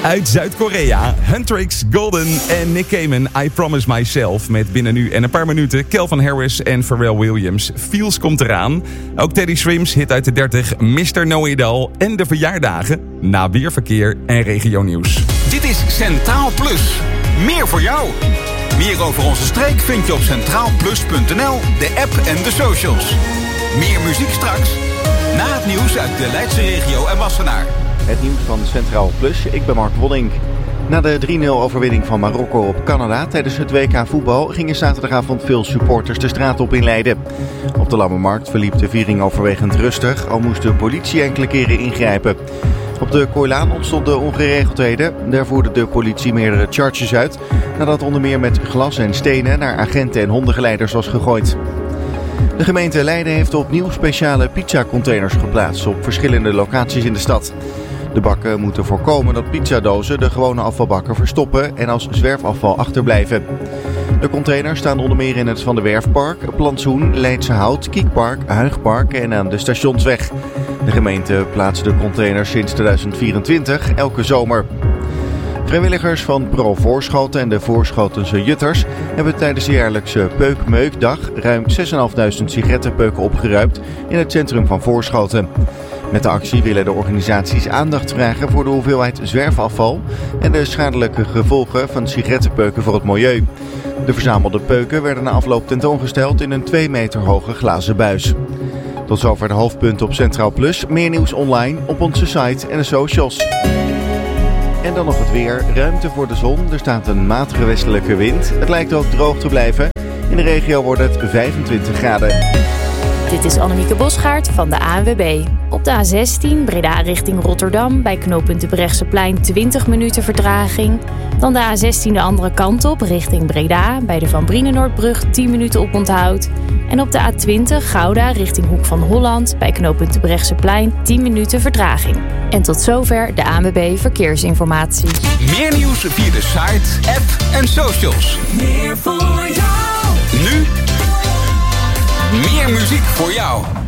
Uit Zuid-Korea, Huntrix, Golden en Nick Cayman, I Promise Myself. Met binnen nu en een paar minuten Calvin Harris en Pharrell Williams. Feels komt eraan. Ook Teddy Swims, hit uit de 30, Mr. Know-It-All en de verjaardagen. Na weerverkeer en regionieuws. Dit is Centraal Plus. Meer voor jou. Meer over onze streek vind je op centraalplus.nl, de app en de socials. Meer muziek straks. Na het nieuws uit de Leidse regio en Wassenaar. Het nieuws van Centraal Plus, ik ben Mark Woddink. Na de 3-0 overwinning van Marokko op Canada tijdens het WK voetbal gingen zaterdagavond veel supporters de straat op in Leiden. Op de Lammermarkt verliep de viering overwegend rustig, al moest de politie enkele keren ingrijpen. Op de Kooilaan ontstonden ongeregeldheden. Daar voerde de politie meerdere charges uit, nadat onder meer met glas en stenen naar agenten en hondengeleiders was gegooid. De gemeente Leiden heeft opnieuw speciale pizzacontainers geplaatst op verschillende locaties in de stad. De bakken moeten voorkomen dat pizzadozen de gewone afvalbakken verstoppen en als zwerfafval achterblijven. De containers staan onder meer in het Van de Werfpark, Plantsoen, Leidse Hout, Kiekpark, Huigpark en aan de Stationsweg. De gemeente plaatst de containers sinds 2024 elke zomer. Vrijwilligers van Pro Voorschoten en de Voorschotense Jutters hebben tijdens de jaarlijkse Peuk-Meukdag ruim 6.500 sigarettenpeuken opgeruimd in het centrum van Voorschoten. Met de actie willen de organisaties aandacht vragen voor de hoeveelheid zwerfafval en de schadelijke gevolgen van sigarettenpeuken voor het milieu. De verzamelde peuken werden na afloop tentoongesteld in een 2 meter hoge glazen buis. Tot zover de hoofdpunten op Centraal Plus. Meer nieuws online op onze site en de socials. En dan nog het weer. Ruimte voor de zon. Er staat een matige westelijke wind. Het lijkt ook droog te blijven. In de regio wordt het 25 graden. Dit is Annemieke Bosgaard van de ANWB. Op de A16 Breda richting Rotterdam bij knooppunt de Brechtseplein 20 minuten vertraging. Dan de A16 de andere kant op richting Breda bij de Van Brienenoordbrug 10 minuten oponthoud. En op de A20 Gouda richting Hoek van Holland bij knooppunt de Brechtseplein 10 minuten vertraging. En tot zover de ANWB Verkeersinformatie. Meer nieuws via de site, app en socials. Meer voor jou. Nu meer muziek voor jou.